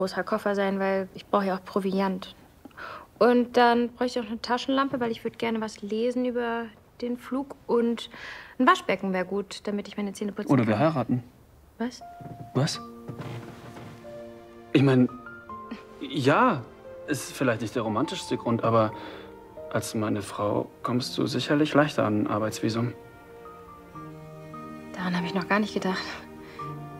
großer Koffer sein, weil ich brauche ja auch Proviant. Und dann bräuchte ich auch eine Taschenlampe, weil ich würde gerne was lesen über den Flug. Und ein Waschbecken wäre gut, damit ich meine Zähne putzen Oder kann. wir heiraten. Was? Was? Ich meine, ja, ist vielleicht nicht der romantischste Grund, aber als meine Frau kommst du sicherlich leichter an ein Arbeitsvisum. Daran habe ich noch gar nicht gedacht.